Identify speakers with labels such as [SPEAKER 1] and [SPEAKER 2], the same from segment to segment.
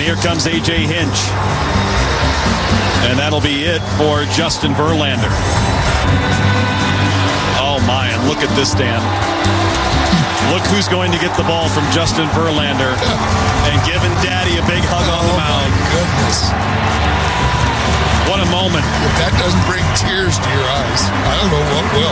[SPEAKER 1] here comes A.J. Hinch. And that'll be it for Justin Verlander. Oh, my, and look at this, Dan. Look who's going to get the ball from Justin Verlander and giving Daddy a big hug on the mound.
[SPEAKER 2] My goodness.
[SPEAKER 1] What a moment.
[SPEAKER 2] If that doesn't bring tears to your eyes, I don't know what will.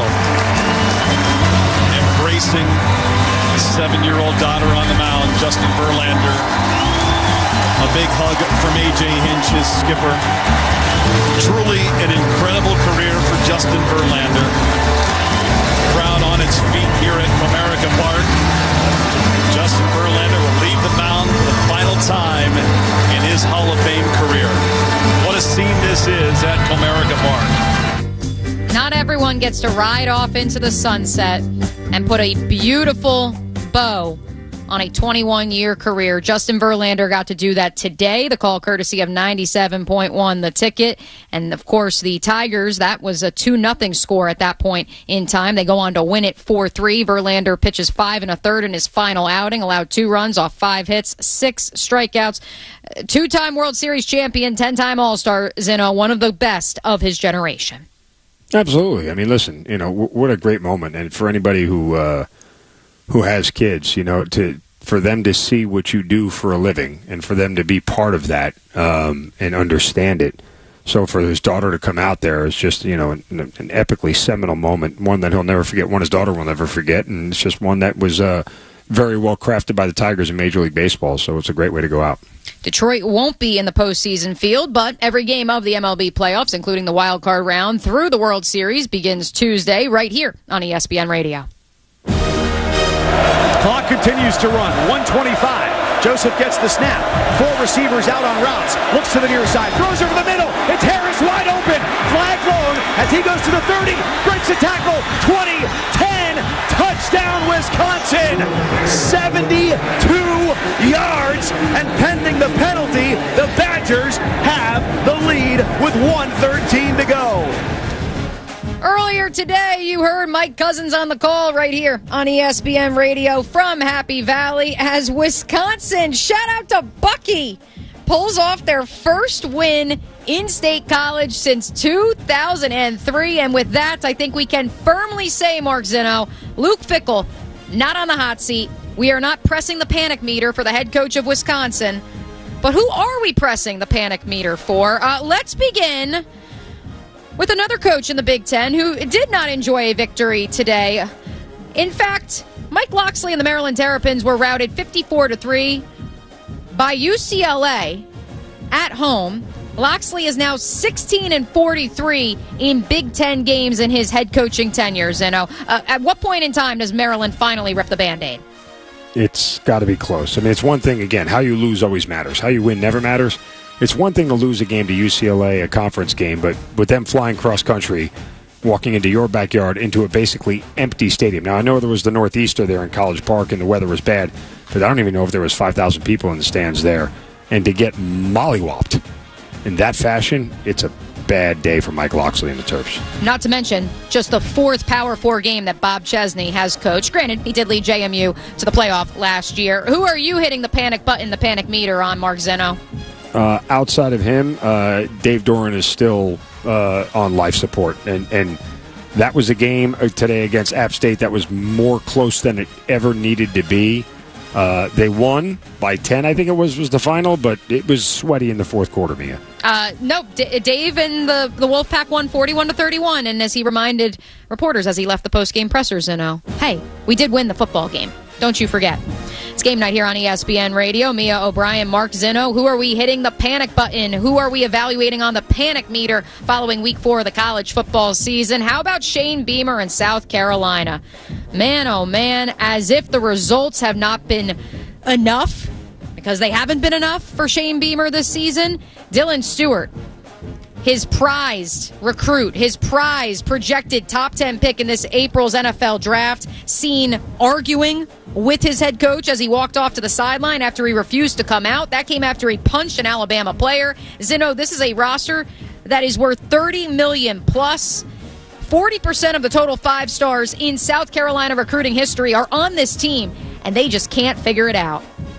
[SPEAKER 1] Embracing his 7-year-old daughter on the mound, Justin Verlander. A big hug from A.J. Hinch, his skipper. Truly an incredible career for Justin Verlander. Crowd on its feet here at Comerica Park. Justin Verlander will leave the mound for the final time in his Hall of Fame career. What a scene this is at Comerica Park.
[SPEAKER 3] Not everyone gets to ride off into the sunset and put a beautiful bow on a 21-year career. Justin Verlander got to do that today. The call courtesy of 97.1 The Ticket. And, of course, the Tigers, that was a 2-0 score at that point in time. They go on to win it 4-3. Verlander pitches 5 1/3 in his final outing, allowed 2 runs off 5 hits, 6 strikeouts. 2-time World Series champion, 10-time All-Star, Zinno, one of the best of his generation.
[SPEAKER 4] Absolutely. I mean, listen, what a great moment. And for anybody who has kids, for them to see what you do for a living and for them to be part of that and understand it. So for his daughter to come out there is just, an epically seminal moment, one that he'll never forget, one his daughter will never forget, and it's just one that was very well crafted by the Tigers in Major League Baseball, so it's a great way to go out.
[SPEAKER 3] Detroit won't be in the postseason field, but every game of the MLB playoffs, including the wild card round through the World Series, begins Tuesday right here on ESPN Radio.
[SPEAKER 5] Clock continues to run. 1:25. Joseph gets the snap. 4 receivers out on routes. Looks to the near side. Throws over the middle. It's Harris wide open. Flag thrown as he goes to the 30. Breaks a tackle. 20. 10. Touchdown Wisconsin. 72 yards. And pending the penalty, the Badgers have the lead with 1:13 to go.
[SPEAKER 3] Earlier today, you heard Mike Couzens on the call right here on ESPN Radio from Happy Valley as Wisconsin, shout out to Bucky, pulls off their first win in State College since 2003. And with that, I think we can firmly say, Mark Zinno, Luke Fickell, not on the hot seat. We are not pressing the panic meter for the head coach of Wisconsin. But who are we pressing the panic meter for? Let's begin with another coach in the Big Ten who did not enjoy a victory today. In fact, Mike Locksley and the Maryland Terrapins were routed 54-3 by UCLA at home. Locksley is now 16-43 in Big Ten games in his head coaching tenure. Zinno, at what point in time does Maryland finally rip the Band-Aid?
[SPEAKER 4] It's got to be close. I mean, it's one thing, again, how you lose always matters. How you win never matters. It's one thing to lose a game to UCLA, a conference game, but with them flying cross-country, walking into your backyard, into a basically empty stadium. Now, I know there was the Northeaster there in College Park, and the weather was bad, but I don't even know if there was 5,000 people in the stands there. And to get mollywopped in that fashion, it's a bad day for Mike Locksley and the Terps.
[SPEAKER 3] Not to mention, just the 4th Power 4 game that Bob Chesney has coached. Granted, he did lead JMU to the playoff last year. Who are you hitting the panic button, the panic meter on, Mark Zinno?
[SPEAKER 4] Outside of him, Dave Doran is still on life support. And that was a game today against App State that was more close than it ever needed to be. They won by 10, I think it was the final, but it was sweaty in the fourth quarter, Mia.
[SPEAKER 3] No, Dave and the Wolfpack won 41-31, and as he reminded reporters as he left the post-game pressers, hey, we did win the football game. Don't you forget. It's game night here on ESPN Radio. Mia O'Brien, Mark Zinno. Who are we hitting the panic button? Who are we evaluating on the panic meter following week 4 of the college football season? How about Shane Beamer in South Carolina? Man, oh man, as if the results have not been enough, because they haven't been enough for Shane Beamer this season. Dylan Stewart, his prized recruit, his prized projected top 10 pick in this April's NFL draft, seen arguing with his head coach as he walked off to the sideline after he refused to come out. That came after he punched an Alabama player. Zinno, this is a roster that is worth $30 million plus. 40% of the total 5 stars in South Carolina recruiting history are on this team, and they just can't figure it out.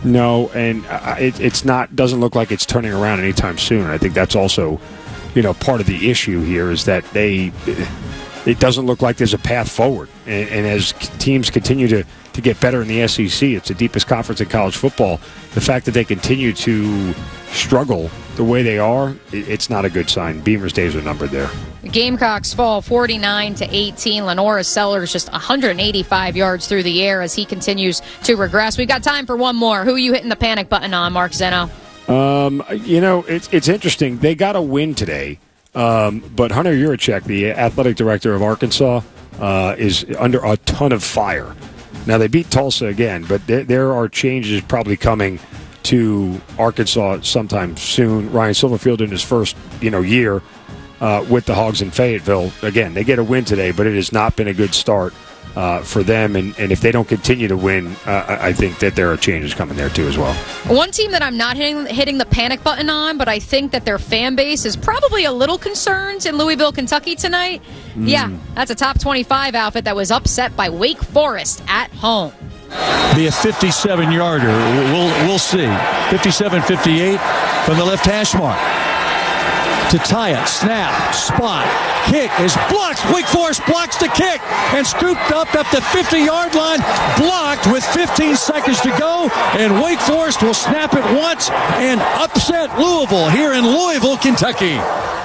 [SPEAKER 4] No, and doesn't look like it's turning around anytime soon. I think that's also, part of the issue here is that it doesn't look like there's a path forward. And as teams continue to get better in the SEC, it's the deepest conference in college football. The fact that they continue to struggle the way they are, it's not a good sign. Beamer's days are numbered there.
[SPEAKER 3] The Gamecocks fall 49-18. Lenora Sellers just 185 yards through the air as he continues to regress. We've got time for one more. Who are you hitting the panic button on, Mark Zeno?
[SPEAKER 4] It's interesting. They got a win today, but Hunter Yurachek, the athletic director of Arkansas, is under a ton of fire. Now, they beat Tulsa again, but there are changes probably coming to Arkansas sometime soon. Ryan Silverfield in his first year with the Hogs in Fayetteville. Again, they get a win today, but it has not been a good start for them. And if they don't continue to win, I think that there are changes coming there too as well.
[SPEAKER 3] One team that I'm not hitting the panic button on, but I think that their fan base is probably a little concerned in Louisville, Kentucky tonight. Yeah, that's a top 25 outfit that was upset by Wake Forest at home.
[SPEAKER 5] Be a 57-yarder. We'll see. 57-58 from the left hash mark. To tie it. Snap. Spot. Kick is blocked. Wake Forest blocks the kick and scooped up the 50-yard line. Blocked with 15 seconds to go. And Wake Forest will snap it once and upset Louisville here in Louisville, Kentucky.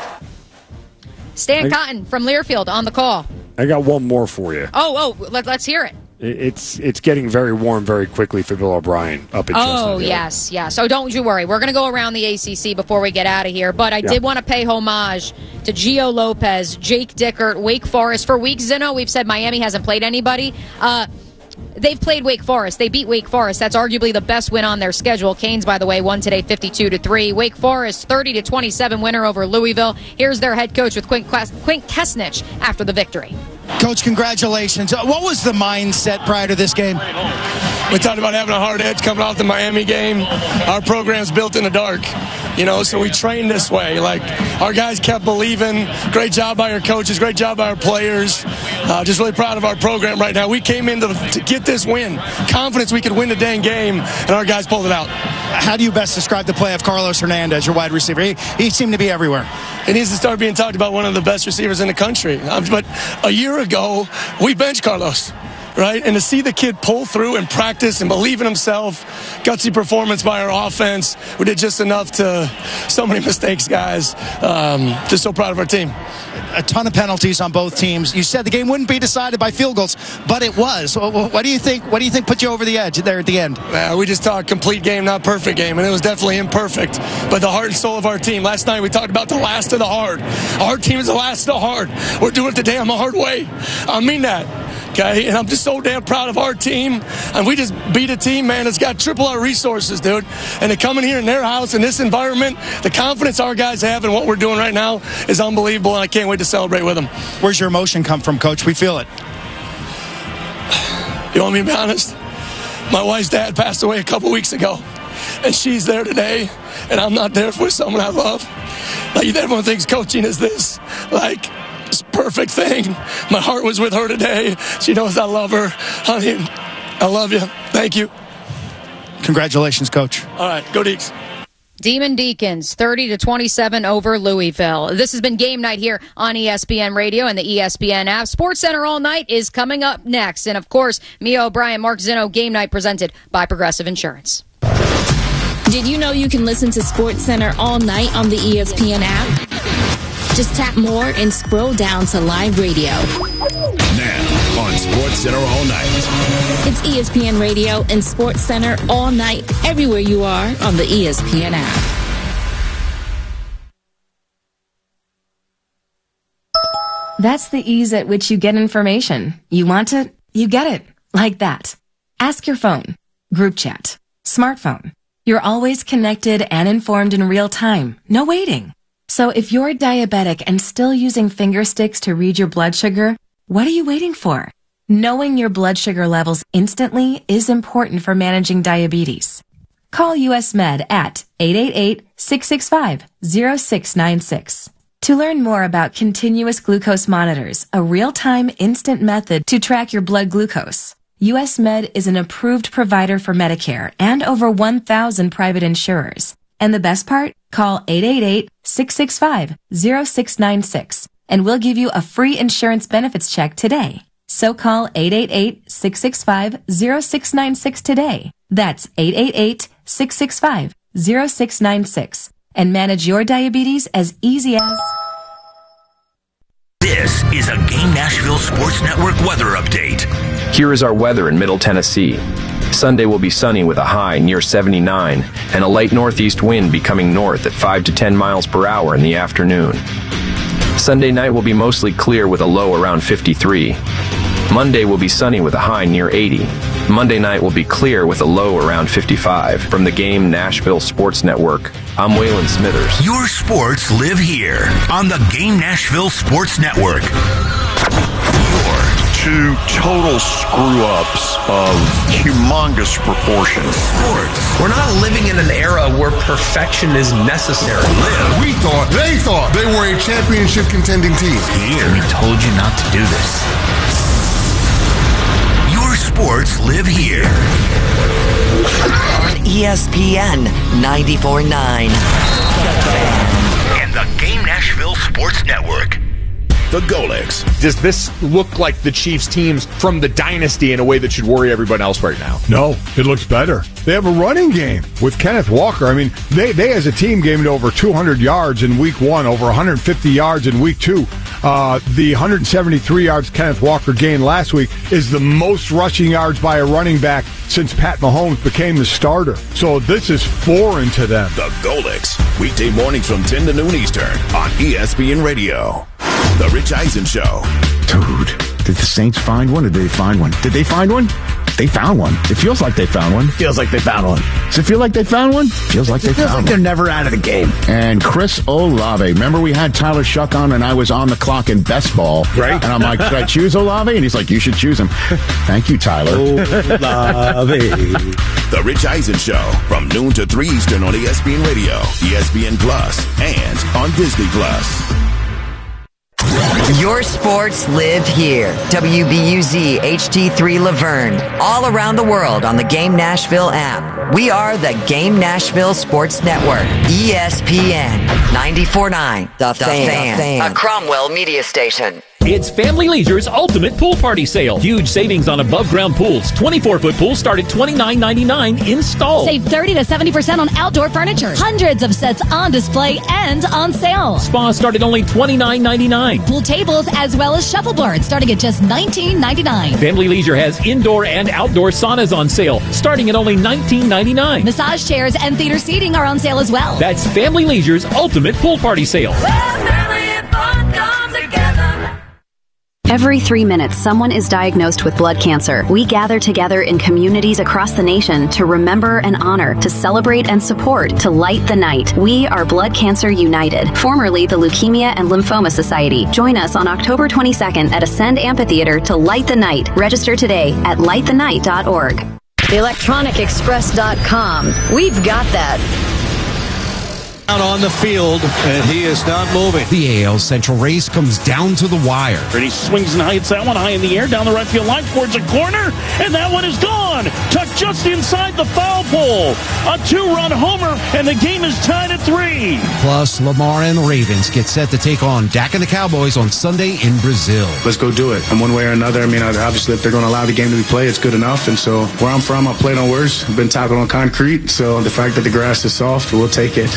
[SPEAKER 3] Stan Cotton from Learfield on the call.
[SPEAKER 4] I got one more for you.
[SPEAKER 3] Let's hear it.
[SPEAKER 4] It's getting very warm very quickly for Bill O'Brien up at Chestnut Hill.
[SPEAKER 3] Yes. So don't you worry. We're going to go around the ACC before we get out of here. But I did want to pay homage to Gio Lopez, Jake Dickert, Wake Forest. For weeks, Zeno, we've said Miami hasn't played anybody. They've played Wake Forest. They beat Wake Forest. That's arguably the best win on their schedule. Canes, by the way, won today 52-3. Wake Forest 30-27 winner over Louisville. Here's their head coach with Quint Kesnich after the victory.
[SPEAKER 6] Coach, congratulations. What was the mindset prior to this game?
[SPEAKER 7] We talked about having a hard edge coming off the Miami game. Our program's built in the dark, so we trained this way. Like, our guys kept believing. Great job by our coaches. Great job by our players. Just really proud of our program right now. We came in to get this win. Confidence we could win the dang game, and our guys pulled it out.
[SPEAKER 6] How do you best describe the play of Carlos Hernandez, your wide receiver? He seemed to be everywhere.
[SPEAKER 7] It needs to start being talked about, one of the best receivers in the country. But a year ago, we benched Carlos, right? And to see the kid pull through and practice and believe in himself, gutsy performance by our offense. We did just enough to so many mistakes, guys. Just so proud of our team.
[SPEAKER 6] A ton of penalties on both teams. You said the game wouldn't be decided by field goals, but it was. What do you think? What do you think put you over the edge there at the end?
[SPEAKER 7] We just talked complete game, not perfect game, and it was definitely imperfect. But the heart and soul of our team. Last night we talked about the last of the hard. Our team is the last of the hard. We're doing it the damn hard way. I mean that. Okay, and I'm just so damn proud of our team. And we just beat a team, man, that's got triple our resources, dude. And to come in here in their house, in this environment, the confidence our guys have in what we're doing right now is unbelievable, and I can't wait to celebrate with them.
[SPEAKER 6] Where's your emotion come from, Coach? We feel it.
[SPEAKER 7] You want me to be honest? My wife's dad passed away a couple weeks ago, and she's there today, and I'm not there for someone I love. Like, everyone thinks coaching is this, like, perfect thing. My heart was with her today. She knows I love her. Honey, I love you. Thank you.
[SPEAKER 6] Congratulations, Coach.
[SPEAKER 7] All right, go Deeks.
[SPEAKER 3] Demon Deacons 30-27 over Louisville. This has been Game Night here on ESPN Radio and the ESPN app. SportsCenter All Night is coming up next. And, of course, Mia O'Brien, Mark Zeno, Game Night presented by Progressive Insurance.
[SPEAKER 8] Did you know you can listen to SportsCenter all night on the ESPN app? Just tap more and scroll down to live radio.
[SPEAKER 9] Now on SportsCenter All Night.
[SPEAKER 8] It's ESPN Radio and SportsCenter all night, everywhere you are on the ESPN app.
[SPEAKER 10] That's the ease at which you get information. You want it, you get it. Like that. Ask your phone. Group chat. Smartphone. You're always connected and informed in real time. No waiting. So if you're diabetic and still using finger sticks to read your blood sugar, what are you waiting for? Knowing your blood sugar levels instantly is important for managing diabetes. Call US Med at 888-665-0696 to learn more about continuous glucose monitors, a real-time instant method to track your blood glucose. US Med is an approved provider for Medicare and over 1,000 private insurers. And the best part? Call 888-665-0696 and we'll give you a free insurance benefits check today. So call 888-665-0696 today. That's 888-665-0696 and manage your diabetes as easy as...
[SPEAKER 9] This is a Game Nashville Sports Network weather update.
[SPEAKER 11] Here is our weather in Middle Tennessee. Sunday will be sunny with a high near 79 and a light northeast wind becoming north at 5 to 10 miles per hour in the afternoon. Sunday night will be mostly clear with a low around 53. Monday will be sunny with a high near 80. Monday night will be clear with a low around 55. From the Game Nashville Sports Network, I'm Waylon Smithers.
[SPEAKER 9] Your sports live here on the Game Nashville Sports Network. Your
[SPEAKER 12] two total screw-ups of humongous proportions.
[SPEAKER 9] Sports.
[SPEAKER 13] We're not living in an era where perfection is necessary.
[SPEAKER 2] They thought they were a championship contending team.
[SPEAKER 9] Here. We told you not to do this. Your sports live here.
[SPEAKER 14] On ESPN 94.9.
[SPEAKER 9] And the Game Nashville Sports Network. The Golics.
[SPEAKER 15] Does this look like the Chiefs teams from the dynasty in a way that should worry everyone else right now?
[SPEAKER 16] No, it looks better. They have a running game with Kenneth Walker. I mean, they as a team gained over 200 yards in week 1, over 150 yards in week 2. The 173 yards Kenneth Walker gained last week is the most rushing yards by a running back since Pat Mahomes became the starter. So this is foreign to them.
[SPEAKER 9] The Golics. Weekday mornings from 10 to noon Eastern on ESPN Radio. The Rich Eisen Show.
[SPEAKER 17] Dude, did the Saints find one or did they find one? Did they find one? They found one. It feels like they found one.
[SPEAKER 6] Feels like they found one.
[SPEAKER 17] Does it feel like they found one? Feels like they found one.
[SPEAKER 6] They're never out of the game.
[SPEAKER 17] And Chris Olave. Remember we had Tyler Shuck on and I was on the clock in best ball.
[SPEAKER 16] Right.
[SPEAKER 17] And I'm like, should I choose Olave? And he's like, you should choose him. Thank you, Tyler.
[SPEAKER 9] Olave. The Rich Eisen Show from noon to 3 Eastern on ESPN Radio, ESPN Plus, and on Disney Plus.
[SPEAKER 14] Your sports live here. WBUZ HD3 Laverne. All around the world on the Game Nashville app. We are the Game Nashville Sports Network. ESPN 94.9. The Fan. A Cromwell media station.
[SPEAKER 18] It's Family Leisure's ultimate pool party sale. Huge savings on above-ground pools. 24-foot pools start at $29.99 installed.
[SPEAKER 19] Save 30 to 70% on outdoor furniture. Hundreds of sets on display and on sale.
[SPEAKER 18] Spas start at only $29.99.
[SPEAKER 19] Pool tables as well as shuffleboards starting at just $19.99.
[SPEAKER 18] Family Leisure has indoor and outdoor saunas on sale starting at only $19.99.
[SPEAKER 19] Massage chairs and theater seating are on sale as well.
[SPEAKER 18] That's Family Leisure's ultimate pool party sale.
[SPEAKER 20] Every 3 minutes, someone is diagnosed with blood cancer. We gather together in communities across the nation to remember and honor, to celebrate and support, to light the night. We are Blood Cancer United, formerly the Leukemia and Lymphoma Society. Join us on October 22nd at Ascend Amphitheater to light the night. Register today at lightthenight.org.
[SPEAKER 21] ElectronicExpress.com. We've got that.
[SPEAKER 22] Out on the field, and he is not moving.
[SPEAKER 23] The AL Central race comes down to the wire.
[SPEAKER 24] And he swings and hits that one high in the air down the right field line towards a corner, and that one is gone. Tucked just inside the foul pole. A 2-run homer, and the game is tied at 3.
[SPEAKER 23] Plus, Lamar and the Ravens get set to take on Dak and the Cowboys on Sunday in Brazil.
[SPEAKER 25] Let's go do it. And one way or another, I mean, obviously, if they're going to allow the game to be played, it's good enough. And so where I'm from, I played on worse. I've been tackled on concrete. So the fact that the grass is soft, we'll take it.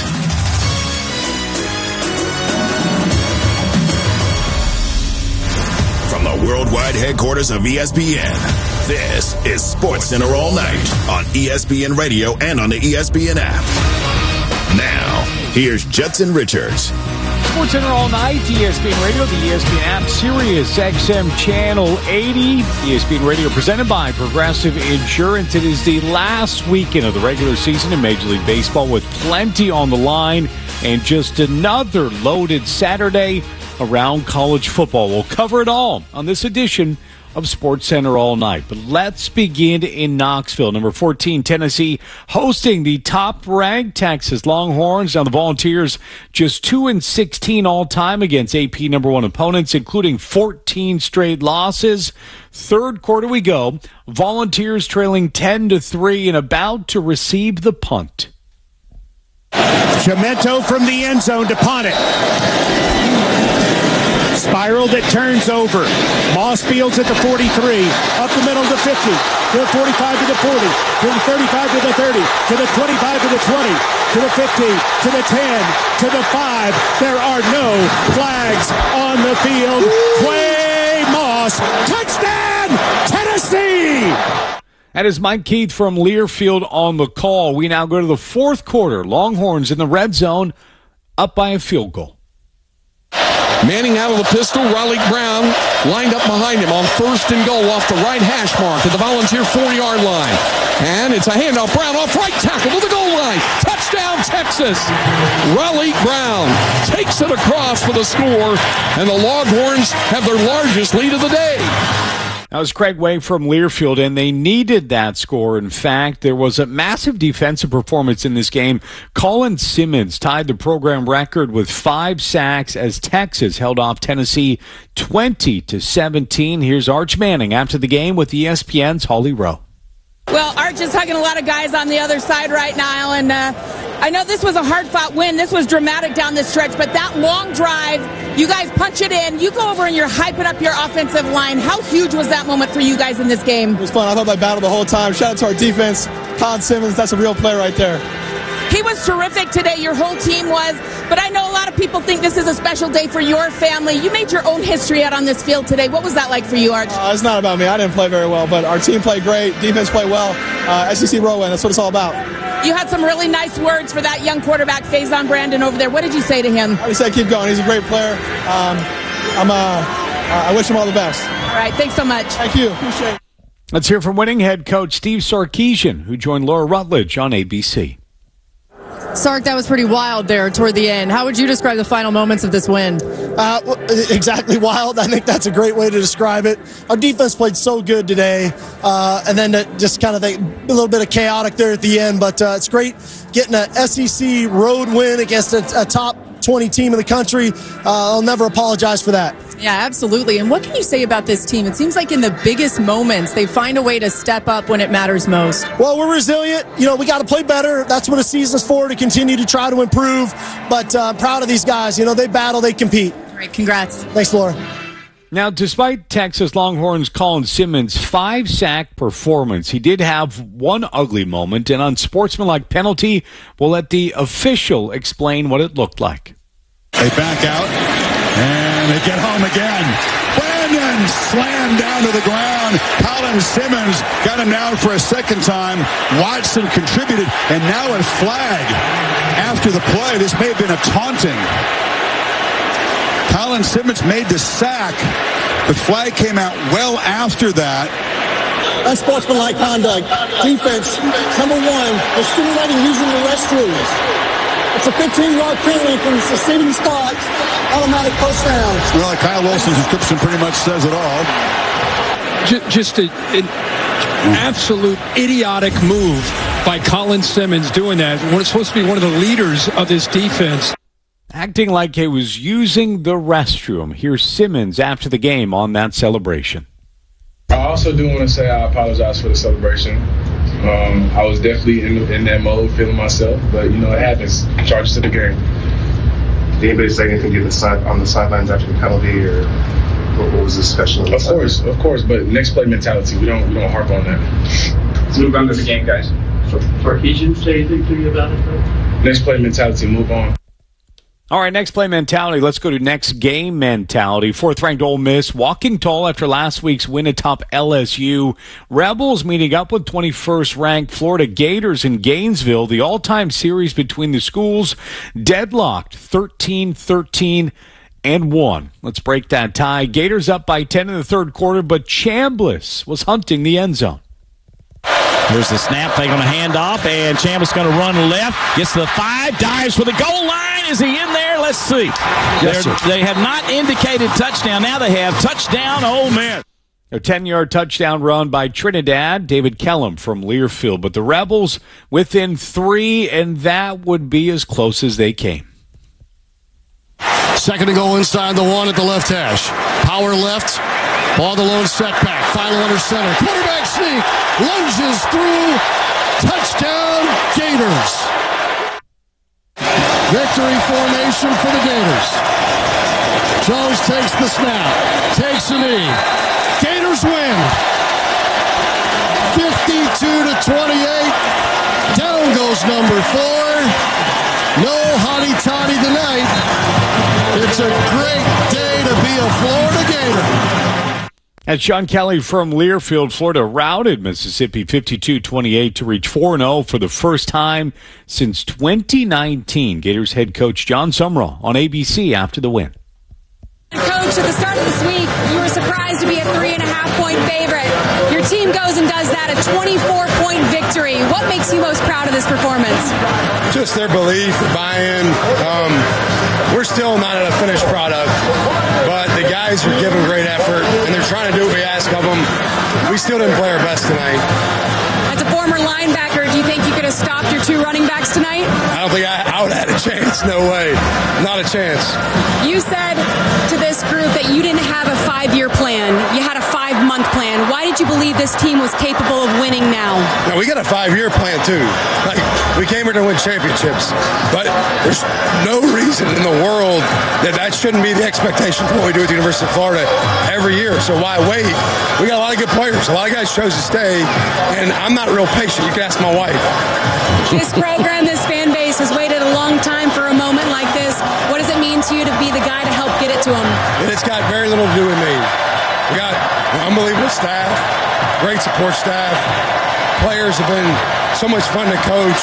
[SPEAKER 9] Worldwide headquarters of ESPN. This is Sports Center All Night on ESPN Radio and on the ESPN app. Now, here's Judson Richards.
[SPEAKER 5] Sports Center All Night, ESPN Radio, the ESPN app, Sirius XM Channel 80. ESPN Radio presented by Progressive Insurance. It is the last weekend of the regular season in Major League Baseball with plenty on the line and just another loaded Saturday around college football. We'll cover it all on this edition of Sports Center All Night. But let's begin in Knoxville. Number 14, Tennessee, hosting the top-ranked Texas Longhorns. Now the Volunteers just 2-16 all-time against AP number 1 opponents, including 14 straight losses.
[SPEAKER 1] Third quarter we go. Volunteers trailing 10-3 and about to receive the punt.
[SPEAKER 5] Cemento from the end zone to punt it. Spiral that turns over. Moss Fields at the 43. Up the middle to 50. To the 45 to the 40. To the 35 to the 30. To the 25 to the 20. To the 50. To the 10. To the 5. There are no flags on the field. Quay Moss. Touchdown, Tennessee!
[SPEAKER 1] That is Mike Keith from Learfield on the call. We now go to the fourth quarter. Longhorns in the red zone, up by a field goal.
[SPEAKER 3] Manning out of the pistol. Raleigh Brown lined up behind him on first and goal off the right hash mark at the Volunteer 4-yard line. And it's a handoff. Brown off right tackle to the goal line. Touchdown, Texas. Raleigh Brown takes it across for the score, and the Longhorns have their largest lead of the day.
[SPEAKER 1] That was Craig Way from Learfield, and they needed that score. In fact, there was a massive defensive performance in this game. Colin Simmons tied the program record with 5 sacks as Texas held off Tennessee 20-17. Here's Arch Manning after the game with ESPN's Holly Rowe.
[SPEAKER 4] Well, Arch is hugging a lot of guys on the other side right now, and I know this was a hard-fought win. This was dramatic down the stretch, but that long drive, you guys punch it in. You go over and you're hyping up your offensive line. How huge was that moment for you guys in this game?
[SPEAKER 7] It was fun. I thought I battled the whole time. Shout out to our defense. Colin Simmons, that's a real player right there.
[SPEAKER 4] He was terrific today. Your whole team was. But I know a lot of people think this is a special day for your family. You made your own history out on this field today. What was that like for you, Arch?
[SPEAKER 7] It's not about me. I didn't play very well, but our team played great. Defense played well. SEC road win. That's what it's all about.
[SPEAKER 4] You had some really nice words for that young quarterback, Faison Brandon, over there. What did you say to him?
[SPEAKER 7] I would say keep going. He's a great player. I wish him all the best.
[SPEAKER 4] All right. Thanks so much.
[SPEAKER 7] Thank you. Appreciate it.
[SPEAKER 1] Let's hear from winning head coach Steve Sarkisian, who joined Laura Rutledge on ABC.
[SPEAKER 8] Sark, that was pretty wild there toward the end. How would you describe the final moments of this win?
[SPEAKER 26] Exactly wild. I think that's a great way to describe it. Our defense played so good today, and then just kind of a little bit of chaotic there at the end. But it's great getting an SEC road win against a top 20 team in the country. I'll never apologize for that.
[SPEAKER 8] Yeah, absolutely. And what can you say about this team? It seems like in the biggest moments, they find a way to step up when it matters most.
[SPEAKER 26] Well, we're resilient. You know, we got to play better. That's what a season's for, to continue to try to improve. But I'm proud of these guys. You know, they battle, they compete.
[SPEAKER 8] All right, congrats.
[SPEAKER 26] Thanks, Laura.
[SPEAKER 1] Now, despite Texas Longhorns' Colin Simmons' 5-sack performance, he did have one ugly moment, an unsportsmanlike penalty. We'll let the official explain what it looked like.
[SPEAKER 27] They back out, and they get home again. Brandon slammed down to the ground. Colin Simmons got him down for a second time. Watson contributed, and now a flag after the play. This may have been a taunting. Colin Simmons made the sack. The flag came out well after that.
[SPEAKER 26] Unsportsmanlike conduct. Defense, number one, they're stimulating using the restrooms. It's a 15-yard penalty from the succeeding spot. Automatic first down.
[SPEAKER 27] Well, Kyle Wilson's description pretty much says it all.
[SPEAKER 28] Just an absolute idiotic move by Colin Simmons doing that. When it's supposed to be one of the leaders of this defense.
[SPEAKER 1] Acting like he was using the restroom. Here's Simmons after the game on that celebration.
[SPEAKER 29] I also do want to say I apologize for the celebration. I was definitely in that mode, feeling myself, but you know, it happens. Charges to the game.
[SPEAKER 30] Did anybody say anything on the sidelines after the penalty, or what was the discussion?
[SPEAKER 29] Of course, but next play mentality. We don't harp on that.
[SPEAKER 30] Let's move on to the game, guys.
[SPEAKER 29] Sarkisian say anything to you about it, though? Next play mentality. Move on.
[SPEAKER 1] All right, next play mentality. Let's go to next game mentality. 4th-ranked Ole Miss walking tall after last week's win atop LSU. Rebels meeting up with 21st-ranked Florida Gators in Gainesville. The all-time series between the schools deadlocked 13-13 and 1. Let's break that tie. Gators up by 10 in the third quarter, but Chambliss was hunting the end zone.
[SPEAKER 31] Here's the snap. They're going to hand off, and Chambliss going to run left. Gets to the 5, dives for the goal line. Is he in there? Let's see.
[SPEAKER 1] Yes,
[SPEAKER 31] they have not indicated touchdown. Now they have touchdown, Ole Miss.
[SPEAKER 1] A 10-yard touchdown run by Trinidad, David Kellum from Learfield. But the Rebels within 3, and that would be as close as they came.
[SPEAKER 32] Second and goal inside the 1 at the left hash. Power left. Ball the lone setback.
[SPEAKER 3] Final under center. Quarterback sneak. Lunges through. Touchdown, Gators. Victory formation for the Gators. Jones takes the snap. Takes a knee. Gators win. 52-28. Down goes number 4. No hotty-toddy tonight. It's a great day to be a Florida Gator.
[SPEAKER 1] As Sean Kelly from Learfield, Florida routed Mississippi 52-28 to reach 4-0 for the first time since 2019. Gators head coach John Sumrall on ABC after the win.
[SPEAKER 2] Coach, at the start of this week, you were surprised to be a 3.5-point favorite. Your team goes and does that, a 24-point victory. What makes you most proud of this performance?
[SPEAKER 6] Just their belief, buy-in. We're still not at a finished product, but the guys are giving great effort, and they're trying to do what we ask of them. We still didn't play our best tonight.
[SPEAKER 2] As a former linebacker, do you think you could have stopped your 2 running backs tonight?
[SPEAKER 6] I don't think I would have had a chance. No way. Not a chance.
[SPEAKER 2] You said to this group that you didn't have a 5-year plan. You had a 5-month plan. Why did you believe this team was capable of winning now?
[SPEAKER 6] No, we got a 5-year plan, too. Like, we came here to win championships, but there's no reason in the world that shouldn't be the expectation for what we do at the University of Florida every year. So why wait? We got a lot of good players. A lot of guys chose to stay, and I'm not real patient. You can ask my wife.
[SPEAKER 2] This program, this fan base has waited a long time for a moment like this. What does it mean to you to be the guy to help get it to them?
[SPEAKER 6] It's got very little to do with me. We got an unbelievable staff, great support staff. Players have been so much fun to coach.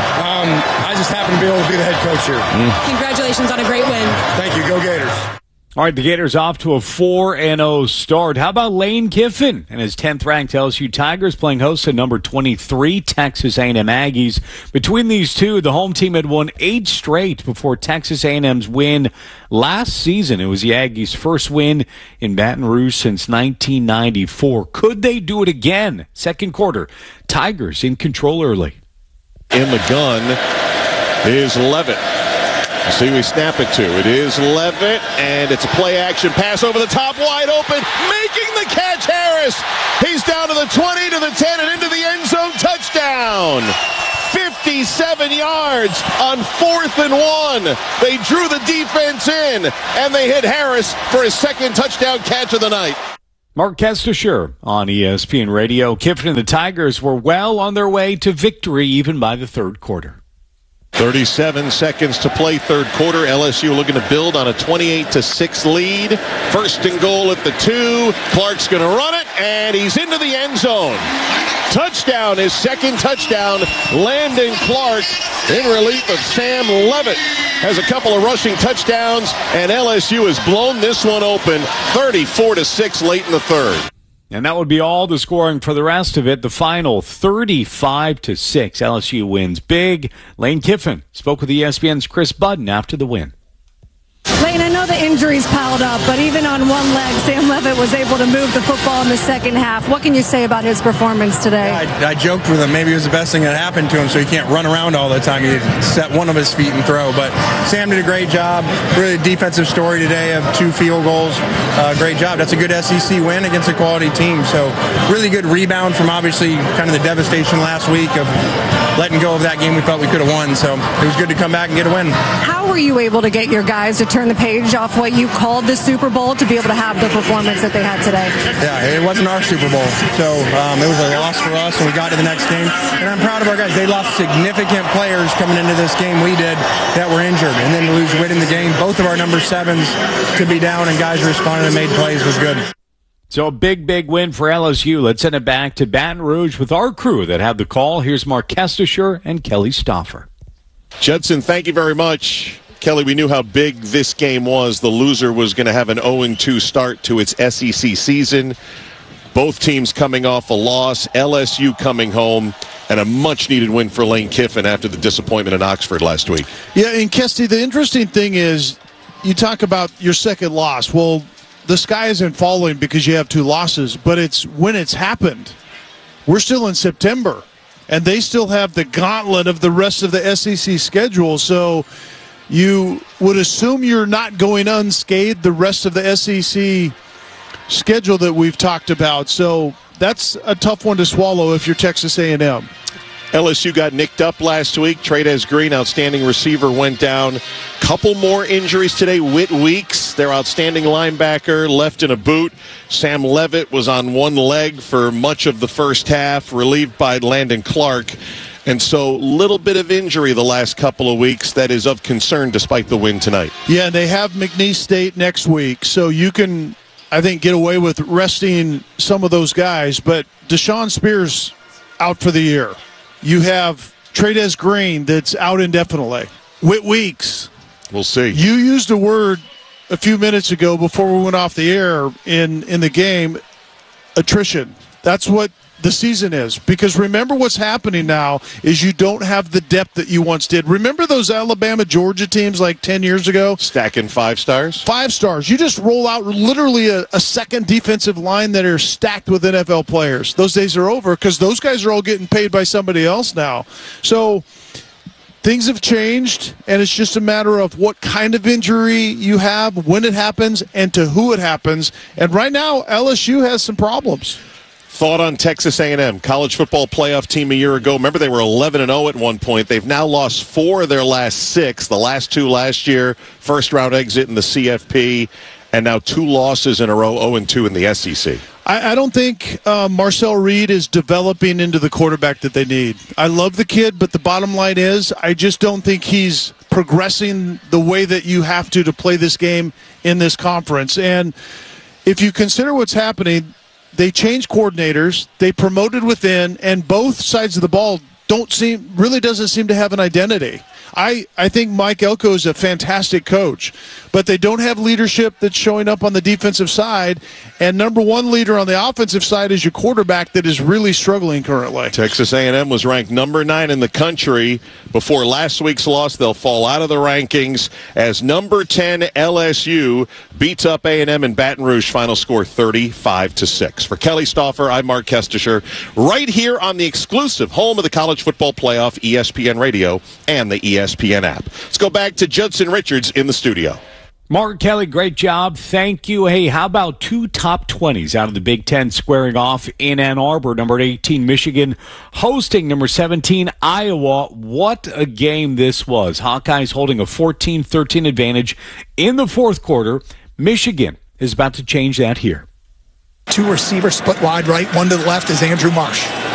[SPEAKER 6] I just happen to be able to be the head coach here.
[SPEAKER 2] Congratulations on a great win.
[SPEAKER 6] Thank you. Go Gators.
[SPEAKER 1] All right, the Gators off to a 4-0 start. How about Lane Kiffin and his 10th-ranked LSU Tigers playing host to number 23 Texas A&M Aggies? Between these two, the home team had won 8 straight before Texas A&M's win last season. It was the Aggies' first win in Baton Rouge since 1994. Could they do it again? Second quarter, Tigers in control early.
[SPEAKER 10] In the gun is Levitt. See who we snap it to. It is Levitt, and it's a play-action pass over the top, wide open, making the catch, Harris. He's down to the 20, to the 10, and into the end zone, touchdown. 57 yards on 4th and 1. They drew the defense in, and they hit Harris for his second touchdown catch of the night.
[SPEAKER 1] Mark Kestisher on ESPN Radio. Kiffin and the Tigers were well on their way to victory even by the third quarter.
[SPEAKER 10] 37 seconds to play third quarter. LSU looking to build on a 28-6 lead. First and goal at the 2. Clark's going to run it, and he's into the end zone. Touchdown, his second touchdown. Landon Clark in relief of Sam Levitt has a couple of rushing touchdowns, and LSU has blown this one open 34-6 late in the third.
[SPEAKER 1] And that would be all the scoring for the rest of it. The final 35-6. LSU wins big. Lane Kiffin spoke with ESPN's Chris Budden after the win.
[SPEAKER 11] Lane, I know the injuries piled up, but even on one leg, Sam Levitt was able to move the football in the second half. What can you say about his performance today?
[SPEAKER 12] I joked with him. Maybe it was the best thing that happened to him, so he can't run around all the time. He set one of his feet and throw. But Sam did a great job. Really defensive story today of 2 field goals. Great job. That's a good SEC win against a quality team. So really good rebound from obviously kind of the devastation last week of letting go of that game we thought we could have won. So it was good to come back and get a win.
[SPEAKER 11] How were you able to get your guys to turn the page off what you called the Super Bowl to be able to have the performance that they had today?
[SPEAKER 12] Yeah, it wasn't our Super Bowl. So it was a loss for us, and we got to the next game. And I'm proud of our guys. They lost significant players coming into this game we did that were injured. And then to lose winning the game, both of our number 7s to be down and guys responded and made plays was good.
[SPEAKER 1] So a big, big win for LSU. Let's send it back to Baton Rouge with our crew that had the call. Here's Mark Kestisher and Kelly Stauffer.
[SPEAKER 10] Judson, thank you very much. Kelly, we knew how big this game was. The loser was going to have an 0-2 start to its SEC season. Both teams coming off a loss, LSU coming home, and a much-needed win for Lane Kiffin after the disappointment in Oxford last week.
[SPEAKER 13] Yeah, and Kesty, the interesting thing is you talk about your second loss. Well, the sky isn't falling because you have 2 losses, but it's when it's happened. We're still in September, and they still have the gauntlet of the rest of the SEC schedule, so you would assume you're not going unscathed the rest of the SEC schedule that we've talked about. So that's a tough one to swallow if you're Texas A&M.
[SPEAKER 10] LSU got nicked up last week. Trey'Dez Green, outstanding receiver, went down. Couple more injuries today. Whit Weeks, their outstanding linebacker, left in a boot. Sam Levitt was on one leg for much of the first half, relieved by Landon Clark. And so little bit of injury the last couple of weeks that is of concern despite the win tonight.
[SPEAKER 13] Yeah, and they have McNeese State next week, so you can, I think, get away with resting some of those guys. But Deshaun Spears out for the year. You have Trey'Dez Green that's out indefinitely. Whit Weeks.
[SPEAKER 10] We'll see.
[SPEAKER 13] You used a word a few minutes ago before we went off the air in the game, attrition. That's what the season is. Because remember what's happening now is you don't have the depth that you once did. Remember those Alabama-Georgia teams like 10 years ago?
[SPEAKER 10] Stacking 5 stars?
[SPEAKER 13] 5 stars. You just roll out literally a second defensive line that are stacked with NFL players. Those days are over because those guys are all getting paid by somebody else now. So things have changed, and it's just a matter of what kind of injury you have, when it happens, and to who it happens. And right now, LSU has some problems.
[SPEAKER 10] Thought on Texas A&M, college football playoff team a year ago. Remember, they were 11-0 at one point. They've now lost 4 of their last 6. The last 2 last year, first-round exit in the CFP, and now 2 losses in a row, 0-2 in the SEC.
[SPEAKER 13] I don't think Marcel Reed is developing into the quarterback that they need. I love the kid, but the bottom line is I just don't think he's progressing the way that you have to play this game in this conference. And if you consider what's happening, they changed coordinators, they promoted within, and both sides of the ball really doesn't seem to have an identity. I think Mike Elko is a fantastic coach, but they don't have leadership that's showing up on the defensive side, and number one leader on the offensive side is your quarterback that is really struggling currently.
[SPEAKER 10] Texas A&M was ranked number 9 in the country. Before last week's loss, they'll fall out of the rankings as number 10 LSU beats up A&M in Baton Rouge. Final score 35-6. For Kelly Stauffer, I'm Mark Kestisher, right here on the exclusive home of the College Football Playoff, ESPN Radio, and the ESPN app. Let's go back to Judson Richards in the studio.
[SPEAKER 1] Mark Kelly, great job. Thank you. Hey, how about 2 top 20s out of the Big Ten squaring off in Ann Arbor? Number 18, Michigan, hosting number 17, Iowa. What a game this was. Hawkeyes holding a 14-13 advantage in the fourth quarter. Michigan is about to change that here.
[SPEAKER 14] 2 receivers split wide right, 1 to the left is Andrew Marsh.